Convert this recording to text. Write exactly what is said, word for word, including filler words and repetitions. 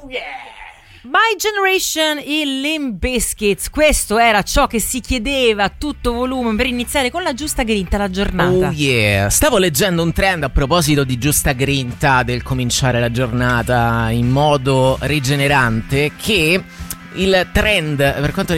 My Generation, i Limp Bizkit. Questo era ciò che si chiedeva a tutto volume per iniziare con la giusta grinta la giornata. Oh yeah. Stavo leggendo un trend a proposito di giusta grinta, del cominciare la giornata in modo rigenerante, che il trend per quanto